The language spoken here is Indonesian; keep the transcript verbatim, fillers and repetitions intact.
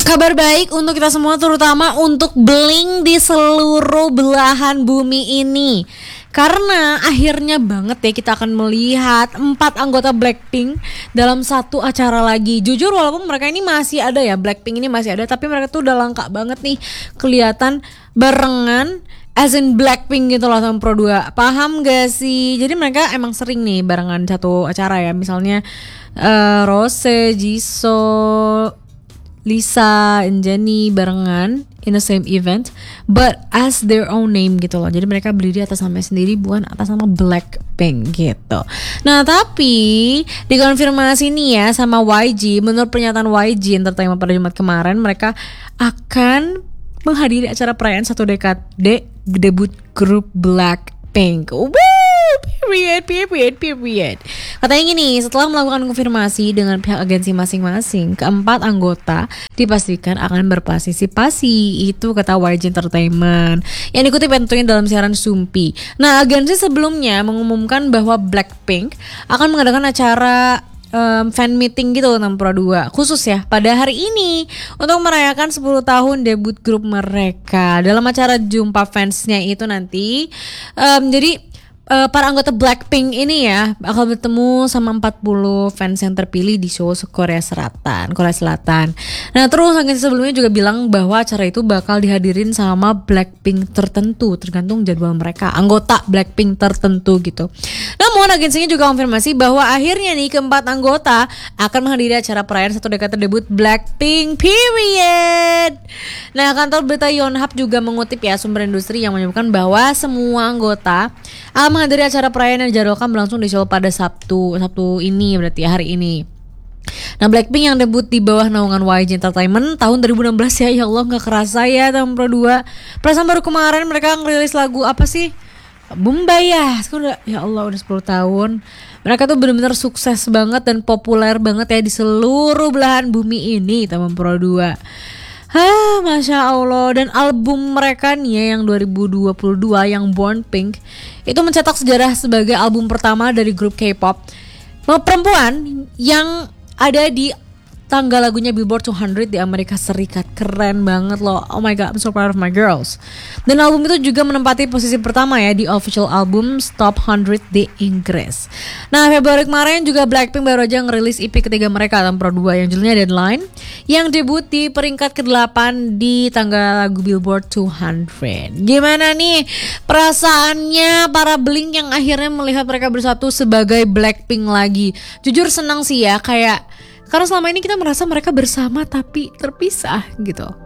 Kabar baik untuk kita semua, terutama untuk Blink di seluruh belahan bumi ini. Karena akhirnya banget ya kita akan melihat empat anggota Blackpink dalam satu acara lagi. Jujur walaupun mereka ini masih ada ya, Blackpink ini masih ada, tapi mereka tuh udah langka banget nih kelihatan barengan as in Blackpink gitu loh sama Pro dua. Paham gak sih? Jadi mereka emang sering nih barengan satu acara ya. Misalnya uh, Rose, Jisoo, Lisa, Jennie barengan in the same event, but as their own name gitu loh. Jadi mereka berdiri atas nama sendiri, bukan atas nama Blackpink gitu. Nah tapi dikonfirmasi nih ya sama Y G. Menurut pernyataan Y G Entertainment pada Jumat kemarin, mereka akan menghadiri acara perayaan satu dekade debut grup Blackpink. Woo! Period, period, period. Katanya gini, setelah melakukan konfirmasi dengan pihak agensi masing-masing, keempat anggota dipastikan akan berpartisipasi. Itu kata Y G Entertainment yang dikutip tentunya dalam siaran Sumpi. Nah, agensi sebelumnya mengumumkan bahwa Blackpink akan mengadakan acara Um, fan meeting gitu enam Pro dua khusus ya pada hari ini untuk merayakan sepuluh tahun debut grup mereka. Dalam acara jumpa fansnya itu nanti um, jadi Uh, para anggota Blackpink ini ya akan bertemu sama empat puluh fans yang terpilih di show Korea Selatan, Korea Selatan. Nah terus agensi sebelumnya juga bilang bahwa acara itu bakal dihadirin sama Blackpink tertentu, tergantung jadwal mereka, anggota Blackpink tertentu gitu. Namun agensinya juga konfirmasi bahwa akhirnya nih keempat anggota akan menghadiri acara perayaan satu dekade debut Blackpink, period. Nah kantor berita Yonhap juga mengutip ya sumber industri yang menyebutkan bahwa semua anggota akan menghadiri acara perayaan yang dijadwalkan berlangsung di Seoul pada Sabtu Sabtu ini, berarti hari ini. Nah Blackpink yang debut di bawah naungan Y G Entertainment tahun dua ribu enam belas ya, ya Allah gak kerasa ya tahun Pro dua. Perasaan baru kemarin mereka ngerilis lagu apa sih? Bombay ya, sekarang udah, ya Allah udah sepuluh tahun. Mereka tuh benar-benar sukses banget dan populer banget ya di seluruh belahan bumi ini tahun Pro dua. Hah, Masya Allah. Dan album mereka nih ya yang dua ribu dua puluh dua yang Born Pink itu mencetak sejarah sebagai album pertama dari grup K-pop perempuan yang ada di tangga lagunya Billboard two hundred di Amerika Serikat. Keren banget loh. Oh my god, I'm so proud of my girls. Dan album itu juga menempati posisi pertama ya di official album Top one hundred di Inggris. Nah Februari kemarin juga Blackpink baru aja ngerilis E P ketiga mereka tahun Pro dua yang judulnya Deadline, yang debut di peringkat kedelapan di tangga lagu Billboard two hundred. Gimana nih perasaannya para Blink yang akhirnya melihat mereka bersatu sebagai Blackpink lagi? Jujur senang sih ya, kayak karena selama ini kita merasa mereka bersama tapi terpisah gitu.